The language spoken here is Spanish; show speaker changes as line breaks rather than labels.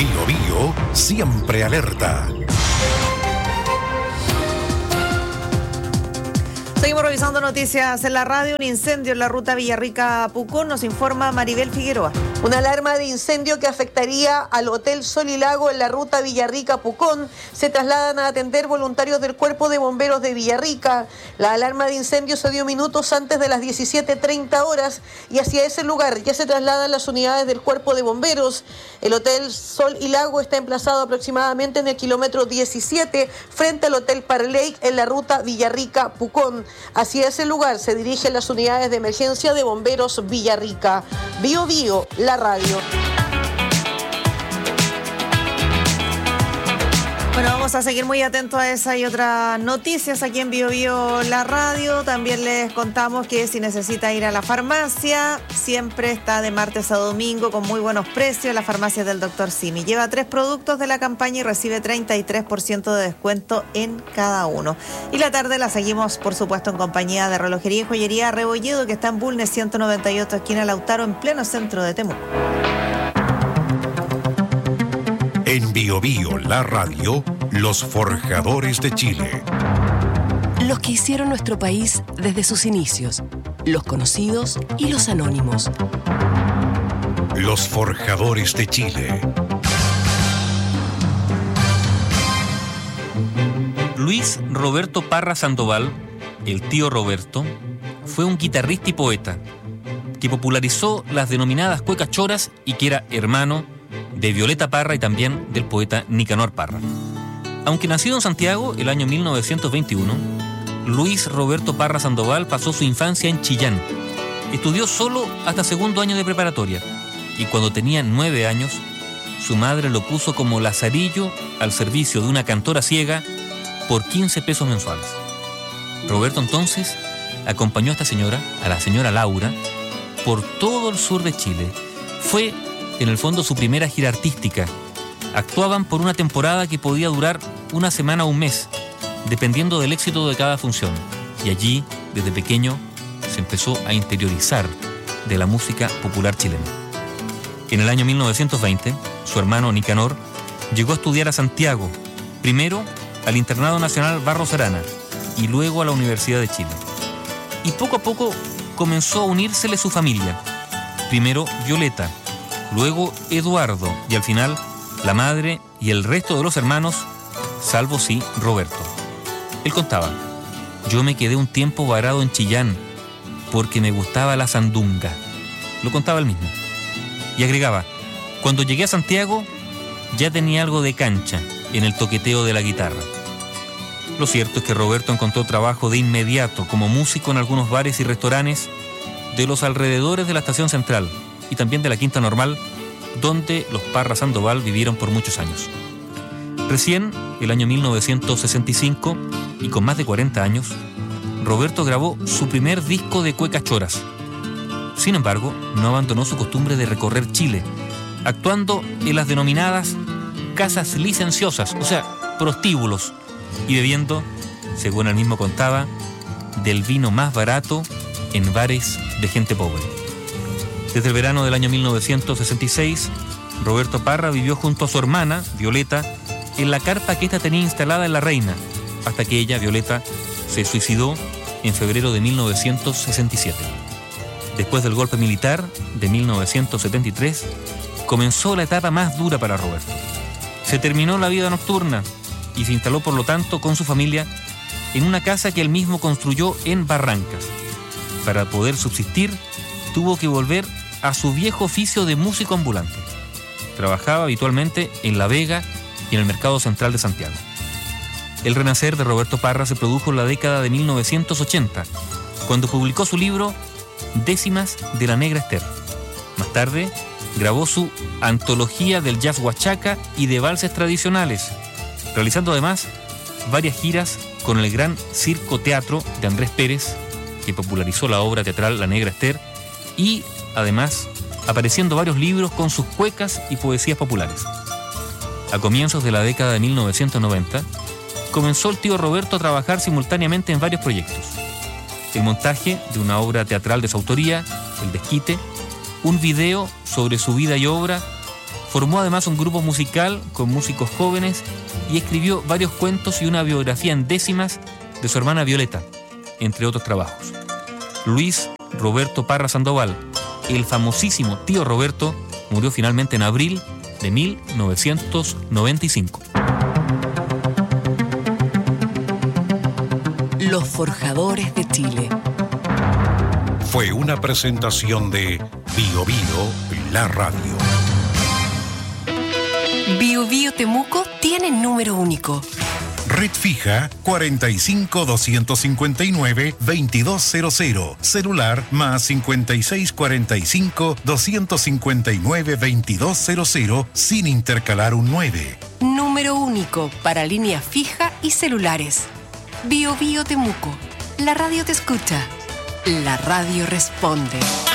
Bío Bío, siempre alerta.
Seguimos revisando noticias en la radio. Un incendio en la ruta Villarrica-Pucón, nos informa Maribel Figueroa.
Una alarma de incendio que afectaría al Hotel Sol y Lago en la ruta Villarrica-Pucón. Se trasladan a atender voluntarios del Cuerpo de Bomberos de Villarrica. La alarma de incendio se dio minutos antes de las 17:30 horas y hacia ese lugar ya se trasladan las unidades del Cuerpo de Bomberos. El Hotel Sol y Lago está emplazado aproximadamente en el kilómetro 17 frente al Hotel Parley en la ruta Villarrica-Pucón. Hacia ese lugar se dirigen las unidades de emergencia de Bomberos Villarrica. Bío Bío, la radio.
Bueno, vamos a seguir muy atentos a esa y otras noticias aquí en Bío Bío, la radio. También les contamos que si necesita ir a la farmacia, siempre está de martes a domingo con muy buenos precios la farmacia del Dr. Simi. Lleva 3 productos de la campaña y recibe 33% de descuento en cada uno. Y la tarde la seguimos, por supuesto, en compañía de Relojería y Joyería Rebolledo, que está en Bulnes 198, esquina Lautaro, en pleno centro de Temuco.
En Bío Bío, la radio, los forjadores de Chile.
Los que hicieron nuestro país desde sus inicios, los conocidos y los anónimos.
Los forjadores de Chile.
Luis Roberto Parra Sandoval, el tío Roberto, fue un guitarrista y poeta que popularizó las denominadas cuecas choras y que era hermano de Violeta Parra y también del poeta Nicanor Parra. Aunque nacido en Santiago el año 1921, Luis Roberto Parra Sandoval pasó su infancia en Chillán. Estudió solo hasta segundo año de preparatoria y cuando tenía 9 años, su madre lo puso como lazarillo al servicio de una cantora ciega por 15 pesos mensuales. Roberto entonces acompañó a esta señora, a la señora Laura, por todo el sur de Chile. Fue en el fondo su primera gira artística. Actuaban por una temporada que podía durar una semana o un mes, dependiendo del éxito de cada función. Y allí, desde pequeño, se empezó a interiorizar de la música popular chilena. En el año 1920, su hermano Nicanor llegó a estudiar a Santiago, primero al Internado Nacional Barros Arana y luego a la Universidad de Chile. Y poco a poco comenzó a unírsele su familia. Primero Violeta, luego Eduardo y al final la madre y el resto de los hermanos, salvo sí Roberto. Él contaba: yo me quedé un tiempo varado en Chillán porque me gustaba la sandunga. Lo contaba él mismo. Y agregaba: cuando llegué a Santiago ya tenía algo de cancha en el toqueteo de la guitarra. Lo cierto es que Roberto encontró trabajo de inmediato como músico en algunos bares y restaurantes de los alrededores de la Estación Central y también de la Quinta Normal, donde los Parra Sandoval vivieron por muchos años. Recién, el año 1965, y con más de 40 años, Roberto grabó su primer disco de cuecas choras. Sin embargo, no abandonó su costumbre de recorrer Chile, actuando en las denominadas casas licenciosas, o sea, prostíbulos, y bebiendo, según él mismo contaba, del vino más barato en bares de gente pobre. Desde el verano del año 1966, Roberto Parra vivió junto a su hermana, Violeta, en la carpa que ésta tenía instalada en La Reina, hasta que ella, Violeta, se suicidó en febrero de 1967. Después del golpe militar de 1973, comenzó la etapa más dura para Roberto. Se terminó la vida nocturna y se instaló, por lo tanto, con su familia en una casa que él mismo construyó en Barrancas. Para poder subsistir, tuvo que volver a su viejo oficio de músico ambulante. Trabajaba habitualmente en La Vega y en el Mercado Central de Santiago. El renacer de Roberto Parra se produjo en la década de 1980, cuando publicó su libro Décimas de la Negra Ester. Más tarde, grabó su antología del jazz huachaca y de valses tradicionales, realizando además varias giras con el Gran Circo Teatro de Andrés Pérez, que popularizó la obra teatral La Negra Ester, y además apareciendo varios libros con sus cuecas y poesías populares. A comienzos de la década de 1990, comenzó el tío Roberto a trabajar simultáneamente en varios proyectos: el montaje de una obra teatral de su autoría, El Desquite, un video sobre su vida y obra, Formó además un grupo musical con músicos jóvenes y escribió varios cuentos y una biografía en décimas de su hermana Violeta, entre otros trabajos. Luis Roberto Parra Sandoval, el famosísimo tío Roberto, murió finalmente en abril de 1995.
Los Forjadores de Chile.
Fue una presentación de Bio Bio, la radio.
Bio Bio Temuco tiene número único.
Red fija 45-259-2200. Celular más 5645-259-2200 sin intercalar un 9.
Número único para línea fija y celulares. Bio Bio Temuco. La radio te escucha. La radio responde.